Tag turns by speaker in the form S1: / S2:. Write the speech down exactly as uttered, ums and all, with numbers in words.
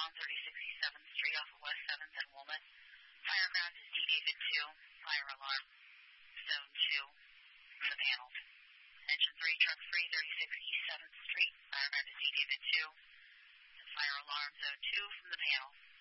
S1: along thirty-six East seventh Street off of West seventh and Wilmot. Fireground is D David two, fire alarm, zone two, from the panels. Engine three, truck three, thirty-six East seventh Street, fireground is D David two, and fire alarm, zone two, from the panels.